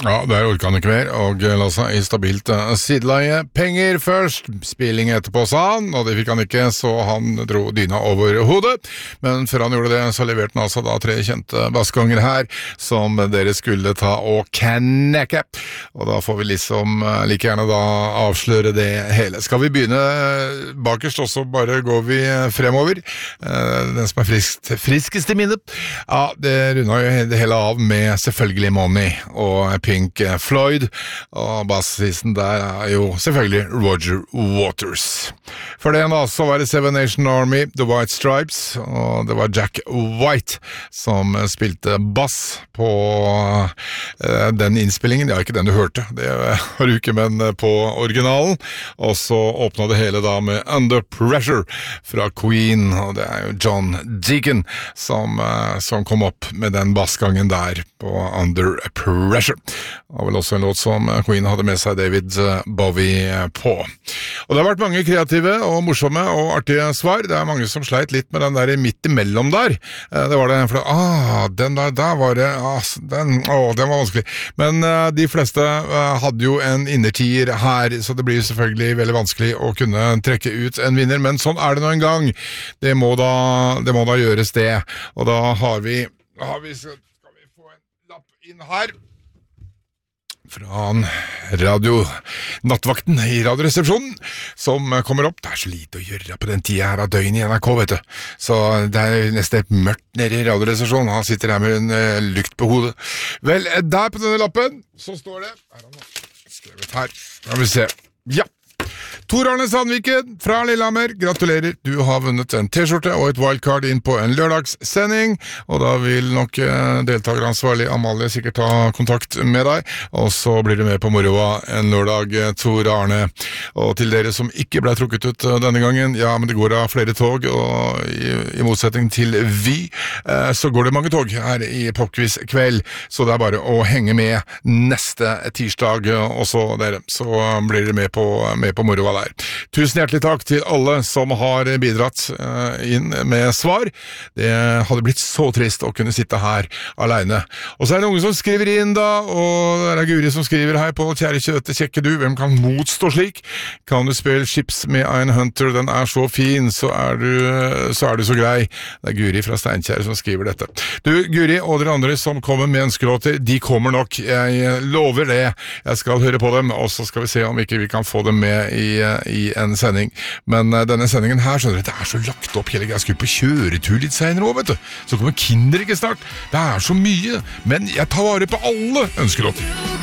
Ja, der orka han ikke mer, og la seg i stabilt sideleie. Penger først, spilling etterpå, sa han, og det fikk han ikke, så han dro dyna over hodet. Men før han gjorde det, så leverte han altså da 3 kjente bassganger her, som dere skulle ta og knekke. Og da får vi liksom like gjerne da avsløre det hele. Skal vi begynne bakerst, og så bare går vi fremover? Den som friskest i minnet. Ja, det rundet jo det hele av med selvfølgelig Money, og Pink Floyd, og bassisten der jo selvfølgelig Roger Waters. For det da så var det Seven Nation Army, The White Stripes, og det var Jack White som spilte bass på den innspillingen. Ja, ikke den du hørte, det var jo ikke, men på originalen. Og så åpnet det hele da med Under Pressure fra Queen, og det jo John Deacon som kom opp med den bassgangen der på Under Pressure. Det var vel også en låt som Queen hadde med seg David Bowie på. Og det har vært mange kreative og morsomme og artige svar. Det mange som sleit litt med den der midt imellom der. Det var det, for den der var det, den var vanskelig. Men de fleste hadde jo en innertier her, så det blir selvfølgelig veldig vanskelig å kunne trekke ut en vinner, men sånn det nå en gang. Det må da gjøres det. Og da skal vi få en lapp inn her fra nattvakten i radioresepsjonen, som kommer opp. Det så lite å gjøre på den tiden her av døgnet i NRK, vet du. Så det nesten mørkt nede i radioresepsjonen. Han sitter her med en lykt på hodet. Vel, der på denne lappen, så står det, her han skrevet her, skal vi se, ja. Tor Arne Sandviken fra Lillehammer, gratulerer, du har vunnet en t-skjorte og et wildcard inn på en lørdagssending, og da vil nok deltakeransvarlig Amalie sikkert ta kontakt med deg, og så blir du med på moroa en lørdag, Tor Arne. Og til dere som ikke ble trukket ut denne gangen, ja, men det går av flere tog, og i motsetning til Vy, så går det mange tog her i Popquiz kveld, så det bare å henge med neste tirsdag også, dere, så blir dere med på moroa der. Tusen hjertelig takk til alle som har bidratt inn med svar. Det hadde blitt så trist å kunne sitte her alene. Og så det noen som skriver inn da, og det Guri som skriver her på Kjære kjøte, kjekke du, hvem kan motstå slik? Kan du spille Chips med Ein Hunter, den så fin, så du så grei. Det Guri fra Steinkjer som skriver dette. Du, Guri og dere andre som kommer med ønskelåter, de kommer nok, jeg lover det. Jeg skal høre på dem, og så skal vi se om ikke vi kan få dem med i en sending. Men denne sendingen her, skjønner du, det så lagt opp hele. Jeg skulle på kjøretur litt senere også, vet du. Så kommer Kinder ikke snart. Det så mye, men jeg tar vare på alle ønskelåter.